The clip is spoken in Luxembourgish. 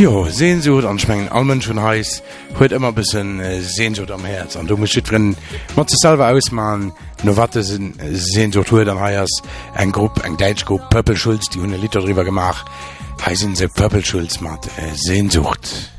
Jo, Sehnsucht anschmengen allem schon heiß, huet immer bisschen Sehnsucht am Herz. Und du musst drin, mat ze selber ausmachen, no wat Sehnsucht huet am Heiers, eng Deutsch Gruppe, Pöppelschulz, die hunne Lieder drüber gemacht, heißen se Pöppelschulz mat Sehnsucht.